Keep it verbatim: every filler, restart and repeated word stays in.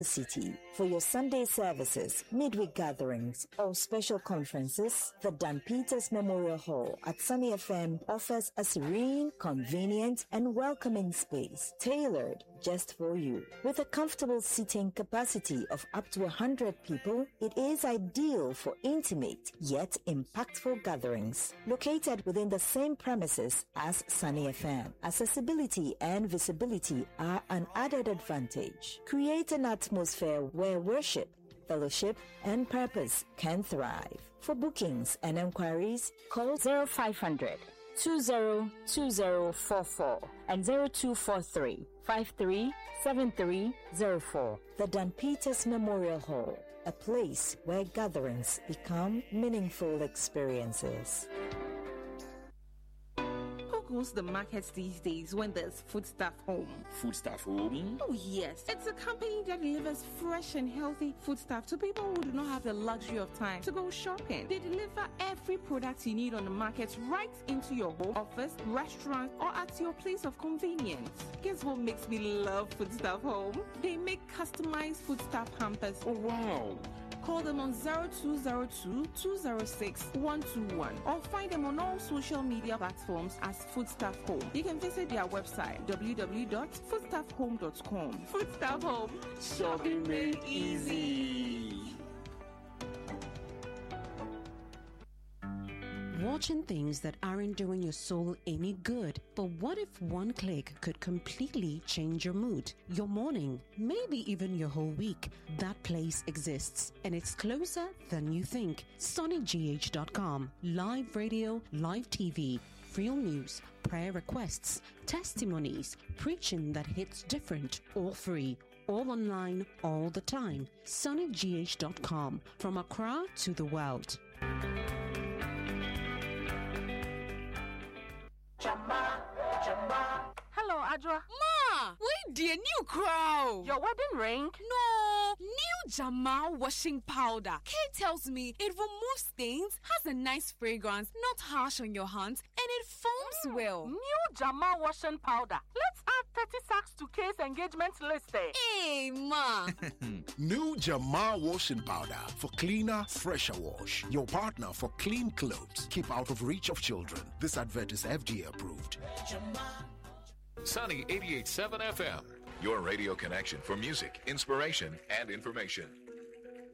City. For your Sunday services, midweek gatherings, or special conferences, the Dan Peters Memorial Hall at Sunny F M offers a serene, convenient, and welcoming space tailored just for you. With a comfortable seating capacity of up to one hundred people, it is ideal for intimate yet impactful gatherings. Located within the same premises as Sunny F M, accessibility and visibility are an added advantage. Create an atmosphere where worship, fellowship, and purpose can thrive. For bookings and enquiries, call zero five hundred, two zero two zero four four and zero two four three, five three seven three zero four. The Dan Peters Memorial Hall, a place where gatherings become meaningful experiences. Goes to the markets these days when there's Foodstuff Home. Foodstuff Home? Oh yes, it's a company that delivers fresh and healthy foodstuff to people who do not have the luxury of time to go shopping. They deliver every product you need on the market right into your home, office, restaurant, or at your place of convenience. Guess what makes me love Foodstuff Home? They make customized foodstuff hampers. Oh wow! Call them on zero two zero two, two zero six, one two one or find them on all social media platforms as Foodstuff Home. You can visit their website w w w dot foodstuff home dot com. Foodstuff Home, shopping made easy. Watching things that aren't doing your soul any good. But what if one click could completely change your mood, your morning, maybe even your whole week? That place exists, and it's closer than you think. Sonic G H dot com. Live radio, live T V, real news, prayer requests, testimonies, preaching that hits different, all free. All online, all the time. Sonic G H dot com. From Accra to the world. Jama, Jama. Hello, Adra. Ma, wait, dear new crow. Your wedding ring? No, new Jama washing powder. Kate tells me it removes stains, has a nice fragrance, not harsh on your hands, and it foams mm. well. New Jama washing powder. Let's add thirty sacks to Kate's engagement list. Eh? Hey, Ma. New Jama washing powder for cleaner, fresher wash. Your partner for clean clothes. Keep out of reach of children. This advert is F D A approved. Sunny eighty-eight point seven F M. Your radio connection for music, inspiration, and information.